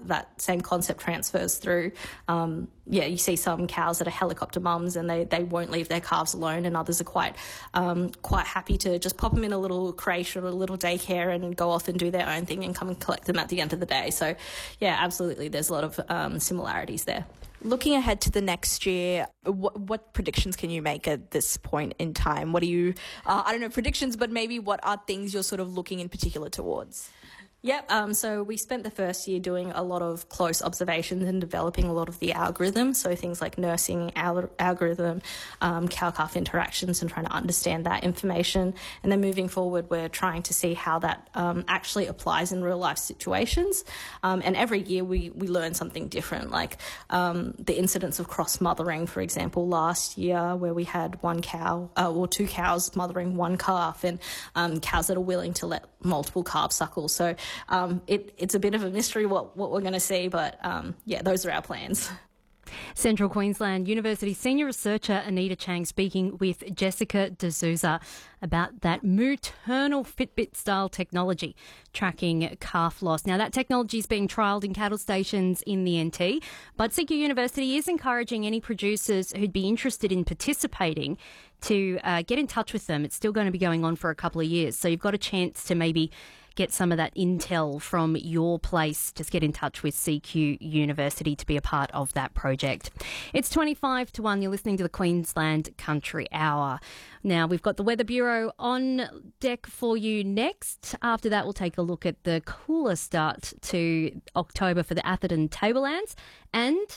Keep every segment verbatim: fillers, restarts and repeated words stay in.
that same concept transfers through. Um, yeah, you see some cows that are helicopter mums and they, they won't leave their calves alone, and others are quite um, quite happy to just pop them in a little creche or a little daycare and go off and do their own thing and come and collect them at the end of the day. So, yeah, absolutely, there's a lot of um, similarities there. Looking ahead to the next year, what, what predictions can you make at this point in time? What are you, uh, I don't know, predictions, but maybe what are things you're sort of looking in particular towards? Yep, um, so we spent the first year doing a lot of close observations and developing a lot of the algorithms, so things like nursing al- algorithm, um, cow-calf interactions, and trying to understand that information. And then moving forward, we're trying to see how that um, actually applies in real-life situations. Um, and every year we, we learn something different, like um, the incidence of cross-mothering, for example, last year where we had one cow, uh, or two cows mothering one calf, and um, cows that are willing to let multiple calves suckle. So Um, it, it's a bit of a mystery what, what we're going to see, but um, yeah, those are our plans. Central Queensland University Senior Researcher Anita Chang speaking with Jessica D'Souza about that maternal Fitbit-style technology tracking calf loss. Now, that technology is being trialled in cattle stations in the N T, but C Q University is encouraging any producers who'd be interested in participating to uh, get in touch with them. It's still going to be going on for a couple of years, so you've got a chance to maybe get some of that intel from your place. Just get in touch with C Q University to be a part of that project. It's twenty-five to one. You're listening to the Queensland Country Hour. Now, we've got the Weather Bureau on deck for you next. After that, we'll take a look at the cooler start to October for the Atherton Tablelands. And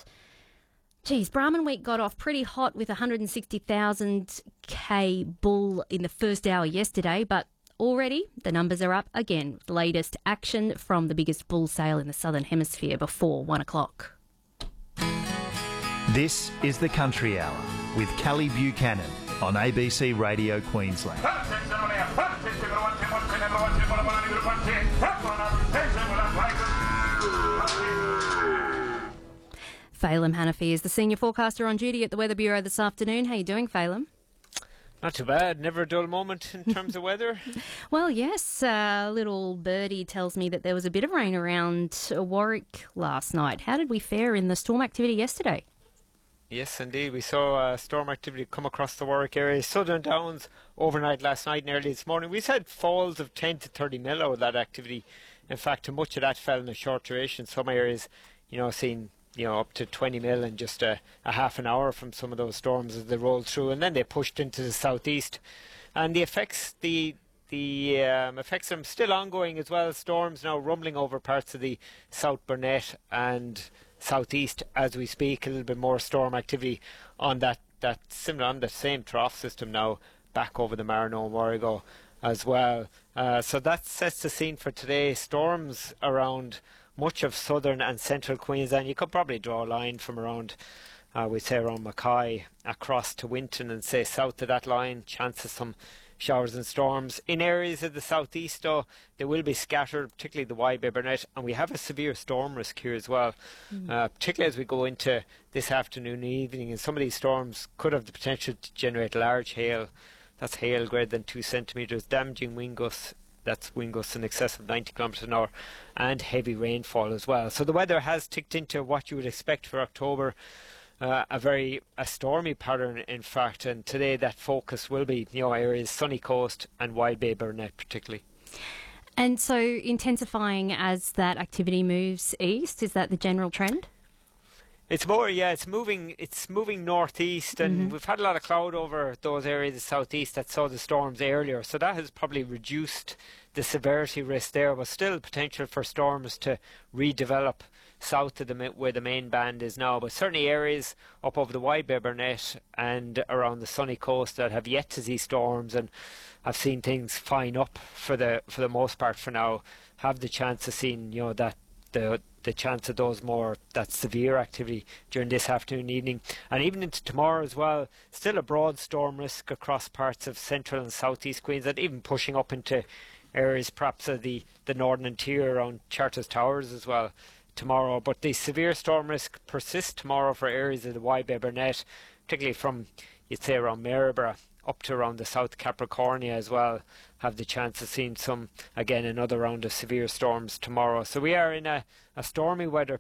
geez, Brahman Week got off pretty hot with one hundred sixty thousand K bull in the first hour yesterday, but already the numbers are up again. The latest action from the biggest bull sale in the Southern Hemisphere before one o'clock. This is the Country Hour with Callie Buchanan on A B C Radio Queensland. Phelim Hanafi is the senior forecaster on duty at the Weather Bureau this afternoon. How are you doing, Phelim? Not too bad. Never a dull moment in terms of weather. Well, yes. Uh, little birdie tells me that there was a bit of rain around Warwick last night. How did we fare in the storm activity yesterday? Yes, indeed. We saw uh, storm activity come across the Warwick area. Southern Downs overnight last night and early this morning. We had falls of ten to thirty mil out of that activity. In fact, much of that fell in a short duration. Some areas, you know, seen you know, up to twenty mil in just a, a half an hour from some of those storms as they rolled through, and then they pushed into the southeast. And the effects, the the um, effects are still ongoing as well. Storms now rumbling over parts of the South Burnett and southeast as we speak. A little bit more storm activity on that that similar on the same trough system now back over the Marino and Warrego as well. Uh, so that sets the scene for today. Storms around much of southern and central Queensland. You could probably draw a line from around, uh, we say around Mackay across to Winton and say south of that line. Chances some showers and storms. In areas of the southeast, though, they will be scattered, particularly the Y Bay Burnett, and we have a severe storm risk here as well, mm. uh, particularly as we go into this afternoon and evening. And some of these storms could have the potential to generate large hail. That's hail greater than two centimetres, damaging wind gusts. That's wind gusts in excess of ninety kilometres an hour, and heavy rainfall as well. So the weather has ticked into what you would expect for October. Uh, a very a stormy pattern, in fact, and today that focus will be, you know, areas sunny coast and Wide Bay Burnett particularly. And so intensifying as that activity moves east, is that the general trend? It's more, yeah, it's moving it's moving northeast, and mm-hmm. we've had a lot of cloud over those areas of southeast that saw the storms earlier, so that has probably reduced the severity risk there, but still potential for storms to redevelop south of the where the main band is now. But certainly areas up over the Wide Bay Burnett and around the sunny coast that have yet to see storms and have seen things fine up for the for the most part for now, have the chance of seeing, you know, that the the chance of those more that severe activity during this afternoon, evening, and even into tomorrow as well. Still a broad storm risk across parts of central and southeast Queensland, even pushing up into areas perhaps of the, the northern interior around Charters Towers as well tomorrow. But the severe storm risk persists tomorrow for areas of the Wide Bay Burnett, particularly from, you'd say, around Maryborough up to around the South Capricornia as well, have the chance of seeing some, again, another round of severe storms tomorrow. So we are in a, a stormy weather